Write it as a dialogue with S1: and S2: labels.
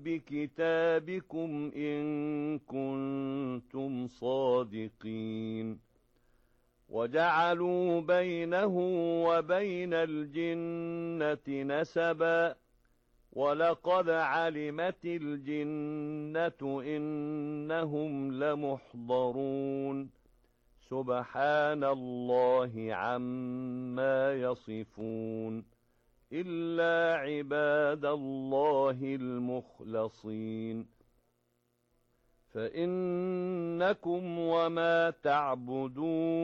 S1: بكتابكم إن كنتم صادقين وجعلوا بينه وبين الجنة نسبا ولقد علمت الجنة إنهم لمحضرون سبحان الله عما يصفون إلا عباد الله المخلصين فإنكم وما تعبدون